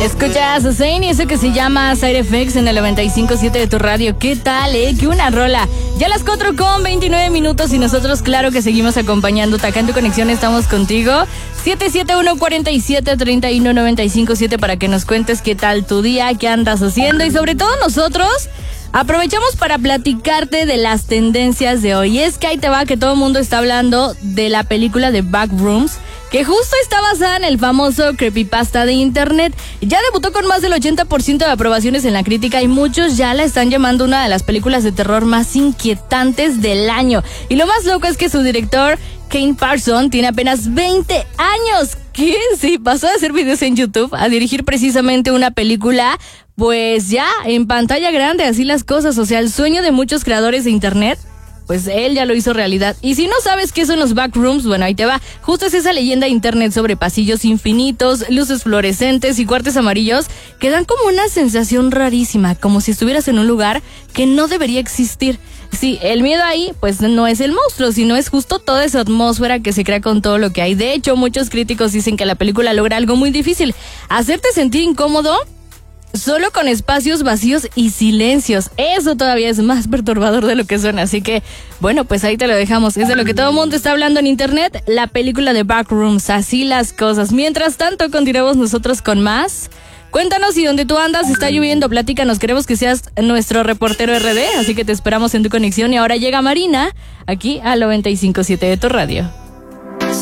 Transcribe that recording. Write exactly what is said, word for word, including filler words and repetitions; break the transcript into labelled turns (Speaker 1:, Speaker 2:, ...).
Speaker 1: Escuchas a Zayn y eso que se llama Side Effects en el noventa y cinco punto siete de tu radio. ¿Qué tal, eh? ¡Qué una rola! Ya las cuatro con veintinueve minutos y nosotros, claro que seguimos acompañándote acá en tu conexión. Estamos contigo. siete siete uno, cuatro siete, tres uno nueve cinco siete para que nos cuentes qué tal tu día, qué andas haciendo y sobre todo nosotros aprovechamos para platicarte de las tendencias de hoy. Y es que ahí te va que todo el mundo está hablando de la película de Backrooms, que justo está basada en el famoso creepypasta de internet. Ya debutó con más del ochenta por ciento de aprobaciones en la crítica y muchos ya la están llamando una de las películas de terror más inquietantes del año. Y lo más loco es que su director, Kane Parson, tiene apenas veinte años. ¿Qué? Sí, pasó de hacer videos en YouTube a dirigir precisamente una película, pues ya en pantalla grande, así las cosas. O sea, el sueño de muchos creadores de internet, pues él ya lo hizo realidad. Y si no sabes qué son los backrooms, bueno, ahí te va. Justo es esa leyenda de internet sobre pasillos infinitos, luces fluorescentes y cuartos amarillos que dan como una sensación rarísima, como si estuvieras en un lugar que no debería existir. Sí, el miedo ahí, pues no es el monstruo, sino es justo toda esa atmósfera que se crea con todo lo que hay. De hecho, muchos críticos dicen que la película logra algo muy difícil: hacerte sentir incómodo solo con espacios vacíos y silencios. Eso todavía es más perturbador de lo que suena. Así que, bueno, pues ahí te lo dejamos. Es de lo que todo el mundo está hablando en internet, la película de Backrooms. Así las cosas. Mientras tanto, continuamos nosotros con más. Cuéntanos si donde tú andas está lloviendo, platícanos. Queremos que seas nuestro reportero R D, así que te esperamos en tu conexión. Y ahora llega Marina, aquí al noventa y cinco punto siete de tu radio.